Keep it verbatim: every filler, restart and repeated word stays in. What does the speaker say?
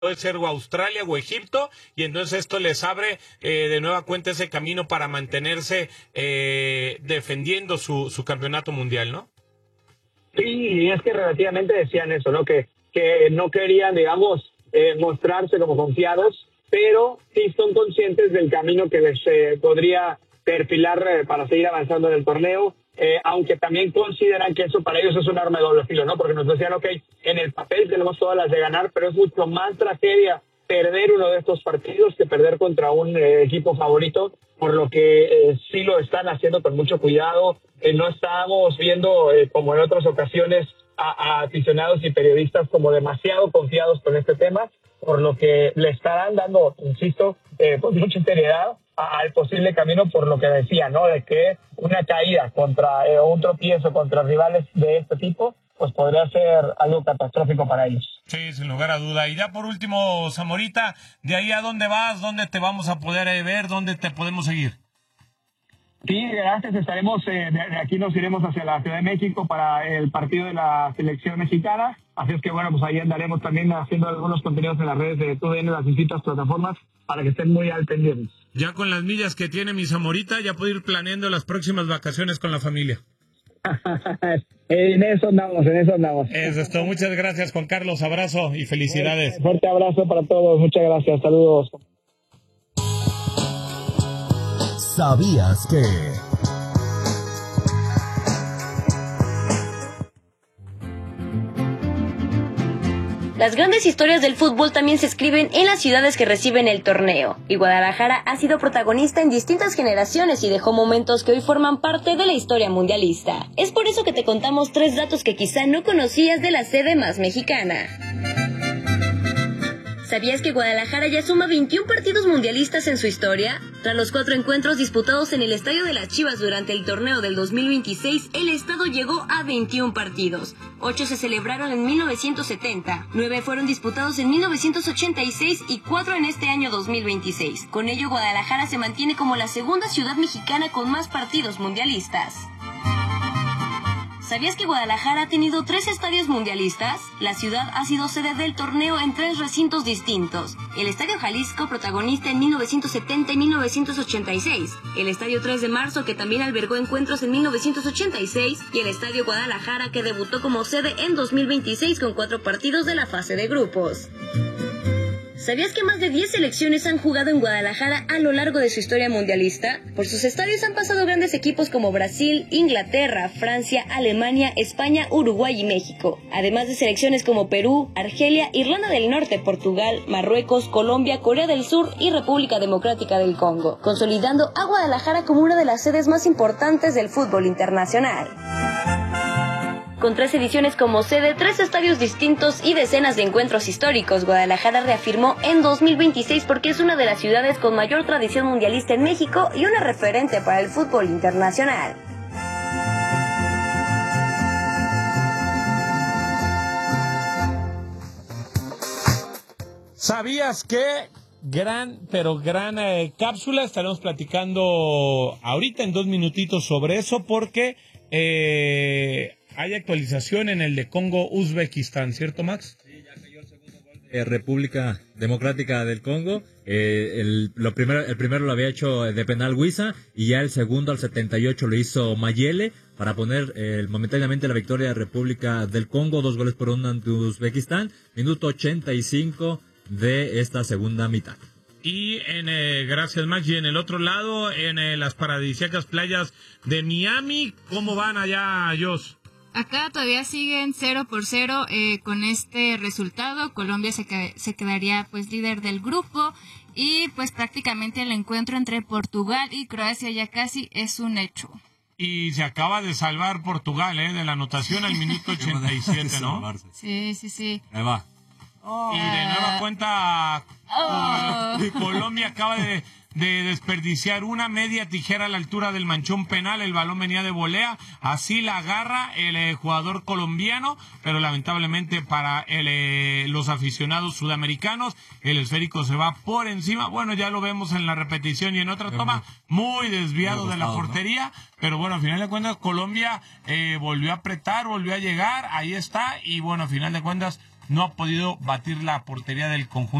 puede ser o Australia o Egipto, y entonces esto les abre eh, de nueva cuenta ese camino para mantenerse eh, defendiendo su, su campeonato mundial, ¿no? Sí, y es que relativamente decían eso, ¿no? Que, que no querían, digamos, eh, mostrarse como confiados, pero sí son conscientes del camino que les eh, podría perfilar eh, para seguir avanzando en el torneo, eh, aunque también consideran que eso para ellos es un arma de doble filo, ¿no? Porque nos decían, ok, en el papel tenemos todas las de ganar, pero es mucho más tragedia perder uno de estos partidos que perder contra un eh, equipo favorito, por lo que eh, sí lo están haciendo con mucho cuidado. Eh, no estamos viendo, eh, como en otras ocasiones, a, a aficionados y periodistas como demasiado confiados con este tema, por lo que le estarán dando, insisto, eh, con mucha seriedad al posible camino, por lo que decía, ¿no? De que una caída contra eh, un tropiezo contra rivales de este tipo, pues podría ser algo catastrófico para ellos. Sí, sin lugar a duda. Y ya por último, Zamorita, ¿de ahí a dónde vas? ¿Dónde te vamos a poder eh, ver? ¿Dónde te podemos seguir? Sí, gracias. Estaremos, eh, de, de aquí nos iremos hacia la Ciudad de México para el partido de la selección mexicana. Así es que, bueno, pues ahí andaremos también haciendo algunos contenidos en las redes de T U D N, las distintas plataformas, para que estén muy al pendiente. Ya con las millas que tiene mi Zamorita, ya puedo ir planeando las próximas vacaciones con la familia. En eso andamos, en eso andamos. Eso es todo. Muchas gracias, Juan Carlos. Abrazo y felicidades. Un fuerte abrazo para todos. Muchas gracias. Saludos. ¿Sabías que? Las grandes historias del fútbol también se escriben en las ciudades que reciben el torneo, y Guadalajara ha sido protagonista en distintas generaciones y dejó momentos que hoy forman parte de la historia mundialista. Es por eso que te contamos tres datos que quizá no conocías de la sede más mexicana. ¿Sabías que Guadalajara ya suma veintiún partidos mundialistas en su historia? Tras los cuatro encuentros disputados en el Estadio de las Chivas durante el torneo del dos mil veintiséis, el estado llegó a veintiún partidos. ocho se celebraron en mil novecientos setenta, nueve fueron disputados en mil novecientos ochenta y seis y cuatro en este año dos mil veintiséis. Con ello, Guadalajara se mantiene como la segunda ciudad mexicana con más partidos mundialistas. ¿Sabías que Guadalajara ha tenido tres estadios mundialistas? La ciudad ha sido sede del torneo en tres recintos distintos. El Estadio Jalisco, protagonista en mil novecientos setenta y mil novecientos ochenta y seis. El Estadio tres de marzo, que también albergó encuentros en mil novecientos ochenta y seis. Y el Estadio Guadalajara, que debutó como sede en dos mil veintiséis con cuatro partidos de la fase de grupos. ¿Sabías que más de diez selecciones han jugado en Guadalajara a lo largo de su historia mundialista? Por sus estadios han pasado grandes equipos como Brasil, Inglaterra, Francia, Alemania, España, Uruguay y México. Además de selecciones como Perú, Argelia, Irlanda del Norte, Portugal, Marruecos, Colombia, Corea del Sur y República Democrática del Congo, consolidando a Guadalajara como una de las sedes más importantes del fútbol internacional. Con tres ediciones como sede, tres estadios distintos y decenas de encuentros históricos, Guadalajara reafirmó en dos mil veintiséis porque es una de las ciudades con mayor tradición mundialista en México y una referente para el fútbol internacional. ¿Sabías que? Gran, pero gran eh, cápsula. Estaremos platicando ahorita en dos minutitos sobre eso porque... Eh, hay actualización en el de Congo-Uzbekistán, ¿cierto, Max? Sí, ya cayó el segundo gol de República Democrática del Congo. Eh, el, lo primero, el primero lo había hecho de penal Huiza y ya el segundo al setenta y ocho lo hizo Mayele para poner eh, momentáneamente la victoria de República del Congo, dos goles por uno ante Uzbekistán, minuto ochenta y cinco de esta segunda mitad. Y en, eh, gracias Max, y en el otro lado, en eh, las paradisíacas playas de Miami, ¿cómo van allá, Jos? Acá todavía siguen cero por cero eh, con este resultado. Colombia se, que, se quedaría pues líder del grupo y pues prácticamente el encuentro entre Portugal y Croacia ya casi es un hecho. Y se acaba de salvar Portugal, ¿eh? De la anotación al minuto ochenta y siete, ¿no? Sí, sí, sí. Ahí va. Oh, y de nueva cuenta, oh. Colombia acaba de... de desperdiciar una media tijera a la altura del manchón penal. El balón venía de volea, así la agarra el eh, jugador colombiano, pero lamentablemente para el, eh, los aficionados sudamericanos el esférico se va por encima. Bueno, ya lo vemos en la repetición y en otra toma, muy desviado de la portería, pero bueno, al final de cuentas Colombia eh, volvió a apretar, volvió a llegar, ahí está, y bueno, al final de cuentas no ha podido batir la portería del conjunto